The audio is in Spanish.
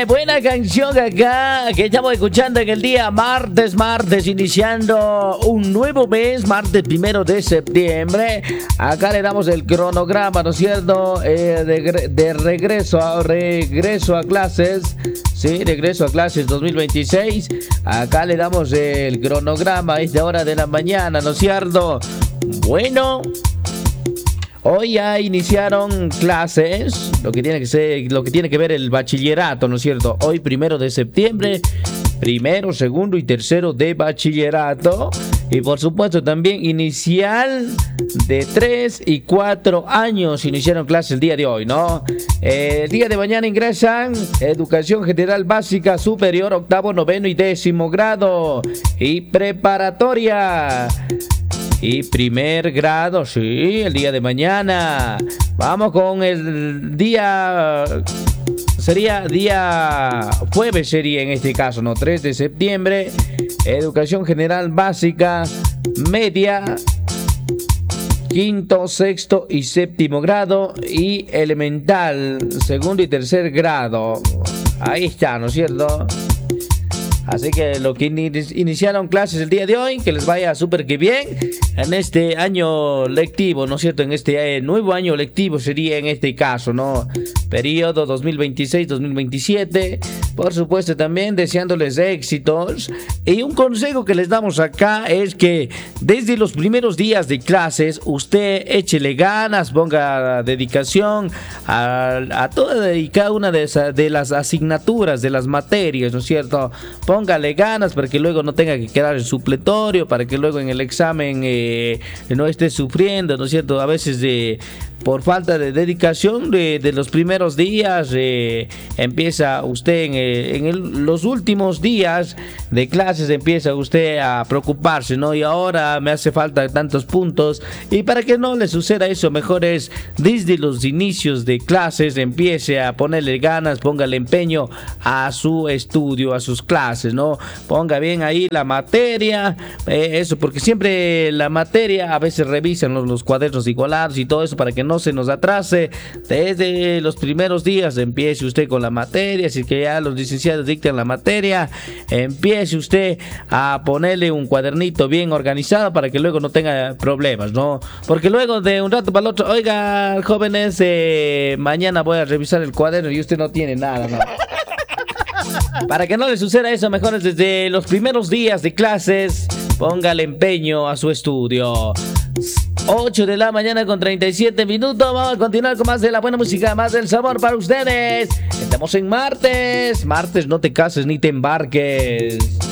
buena canción acá que estamos escuchando en el día martes, iniciando un nuevo mes, martes 1 de septiembre. Acá le damos el cronograma, ¿no es cierto? De regreso a clases, sí, regreso a clases 2026. Acá le damos el cronograma a esta hora de la mañana, ¿no es cierto? Bueno, hoy ya iniciaron clases, lo que tiene que ver el bachillerato, ¿no es cierto? Hoy 1 de septiembre, primero, segundo y tercero de bachillerato. Y por supuesto también inicial de 3 y 4 años iniciaron clases el día de hoy, ¿no? El día de mañana ingresan Educación General Básica Superior, octavo, noveno y 10º grado. Y preparatoria. Y primer grado, sí, el día de mañana. Vamos con el día... Sería día jueves, sería en este caso, ¿no? 3 de septiembre, Educación General Básica, media, quinto, sexto y séptimo grado. Y elemental, segundo y tercer grado. Ahí está, ¿no es cierto? Así que los que iniciaron clases el día de hoy, que les vaya súper que bien en este año lectivo, ¿no es cierto? En este nuevo año lectivo sería en este caso, ¿no? Periodo 2026-2027. Por supuesto también deseándoles éxitos. Y un consejo que les damos acá es que desde los primeros días de clases usted échele ganas, ponga dedicación a toda y cada una de las asignaturas, de las materias, ¿no es cierto? Póngale ganas para que luego no tenga que quedar en supletorio, para que luego en el examen no esté sufriendo, ¿no es cierto? A veces por falta de dedicación de los primeros días, empieza usted los últimos días de clases, empieza usted a preocuparse, ¿no? Y ahora me hace falta tantos puntos. Y para que no le suceda eso, mejor es desde los inicios de clases empiece a ponerle ganas, póngale empeño a su estudio, a sus clases, ¿no? Ponga bien ahí la materia, eso, porque siempre la materia a veces revisan los cuadernos igualados y todo eso para que no se nos atrase. Desde los primeros días empiece usted con la materia. Si que ya los licenciados dictan la materia, empiece usted a ponerle un cuadernito bien organizado para que luego no tenga problemas, ¿no? Porque luego de un rato para el otro, oiga, jóvenes, mañana voy a revisar el cuaderno y usted no tiene nada, ¿no? Para que no le suceda eso, mejor es desde los primeros días de clases, póngale empeño a su estudio. 8 de la mañana con 37 minutos. Vamos a continuar con más de la buena música, más del sabor para ustedes. Estamos en martes. Martes, no te cases ni te embarques.